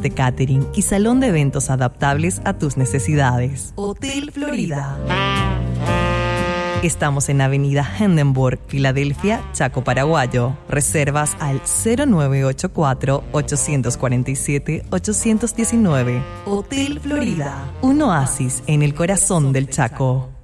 de catering y salón de eventos adaptables a tus necesidades. Hotel Florida. Estamos en Avenida Hindenburg, Filadelfia, Chaco, Paraguayo. Reservas al 0984-847-819. Hotel Florida. Un oasis en el corazón del Chaco.